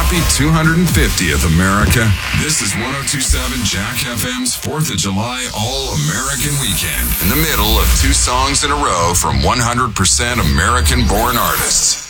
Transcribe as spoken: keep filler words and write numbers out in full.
Happy two hundred fiftieth, America. This is one oh two point seven Jack F M's fourth of July All-American Weekend. In the middle of two songs in a row from one hundred percent American-born artists.